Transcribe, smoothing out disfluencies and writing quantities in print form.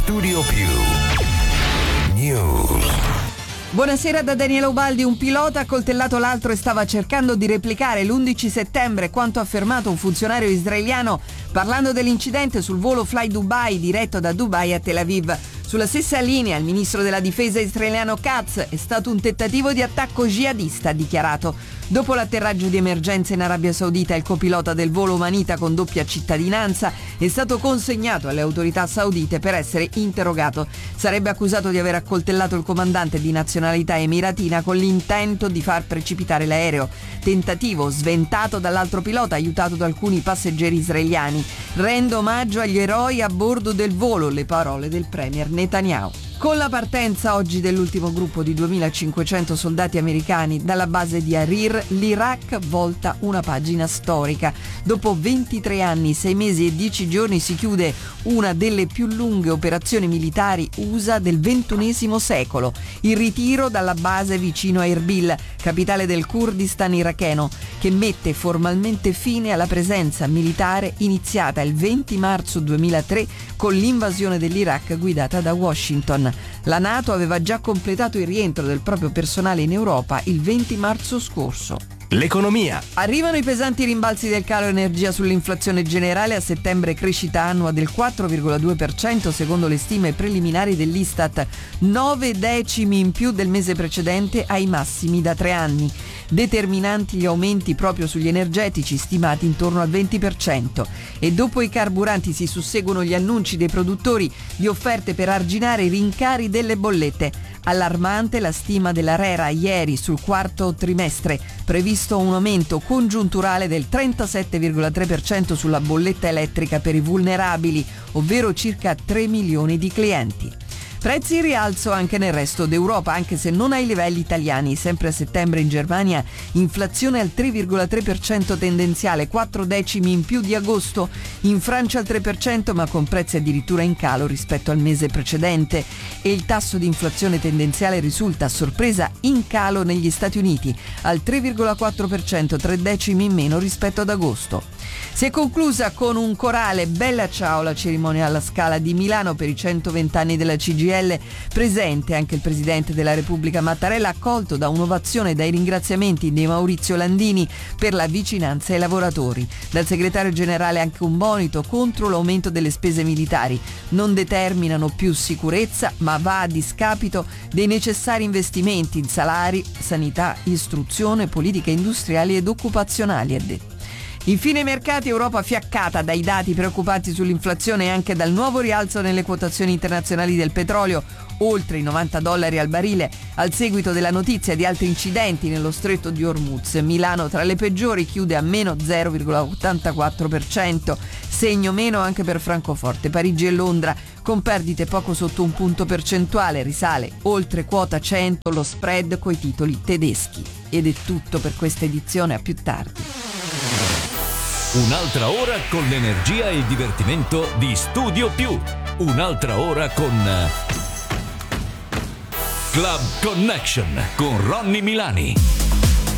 Studio Più News. Buonasera da Daniele Ubaldi. Un pilota ha coltellato l'altro e stava cercando di replicare l'11 settembre quanto affermato un funzionario israeliano parlando dell'incidente sul volo Fly Dubai diretto da Dubai a Tel Aviv. Sulla stessa linea il ministro della difesa israeliano Katz: è stato un tentativo di attacco jihadista, ha dichiarato. Dopo l'atterraggio di emergenza in Arabia Saudita, il copilota del volo Humanita con doppia cittadinanza è stato consegnato alle autorità saudite per essere interrogato. Sarebbe accusato di aver accoltellato il comandante di nazionalità emiratina con l'intento di far precipitare l'aereo. Tentativo sventato dall'altro pilota aiutato da alcuni passeggeri israeliani. Rendo omaggio agli eroi a bordo del volo, le parole del premier Netanyahu. Con la partenza oggi dell'ultimo gruppo di 2.500 soldati americani dalla base di Arir, l'Iraq volta una pagina storica. Dopo 23 anni, 6 mesi e 10 giorni si chiude una delle più lunghe operazioni militari USA del XXI secolo. Il ritiro dalla base vicino a Erbil, capitale del Kurdistan iracheno, che mette formalmente fine alla presenza militare iniziata il 20 marzo 2003 con l'invasione dell'Iraq guidata da Washington. La NATO aveva già completato il rientro del proprio personale in Europa il 20 marzo scorso. L'economia. Arrivano i pesanti rimbalzi del calo energia sull'inflazione generale. A settembre crescita annua del 4,2% secondo le stime preliminari dell'Istat, 9 decimi in più del mese precedente ai massimi da 3 anni. Determinanti gli aumenti proprio sugli energetici stimati intorno al 20%, e dopo i carburanti si susseguono gli annunci dei produttori di offerte per arginare i rincari delle bollette. Allarmante la stima dell'ARERA ieri sul quarto trimestre, previsto un aumento congiunturale del 37,3% sulla bolletta elettrica per i vulnerabili, ovvero circa 3 milioni di clienti. Prezzi in rialzo anche nel resto d'Europa, anche se non ai livelli italiani. Sempre a settembre in Germania inflazione al 3,3% tendenziale, 4 decimi in più di agosto. In Francia al 3%, ma con prezzi addirittura in calo rispetto al mese precedente. E il tasso di inflazione tendenziale risulta a sorpresa in calo negli Stati Uniti, al 3,4%, 3 decimi in meno rispetto ad agosto. Si è conclusa con un corale Bella Ciao la cerimonia alla Scala di Milano per i 120 anni della CGIL. Presente anche il presidente della Repubblica Mattarella, accolto da un'ovazione e dai ringraziamenti di Maurizio Landini per la vicinanza ai lavoratori. Dal segretario generale anche un monito contro l'aumento delle spese militari. Non determinano più sicurezza, ma va a discapito dei necessari investimenti in salari, sanità, istruzione, politiche industriali ed occupazionali, ha detto. Infine i mercati. Europa fiaccata dai dati preoccupanti sull'inflazione e anche dal nuovo rialzo nelle quotazioni internazionali del petrolio, oltre i $90 al barile, al seguito della notizia di altri incidenti nello stretto di Hormuz. Milano tra le peggiori, chiude a meno 0,84%, segno meno anche per Francoforte. Parigi e Londra con perdite poco sotto un punto percentuale, risale oltre quota 100 lo spread coi titoli tedeschi. Ed è tutto per questa edizione, a più tardi. Un'altra ora con l'energia e il divertimento di Studio Più. Un'altra ora con Club Connection con Ronny Milani.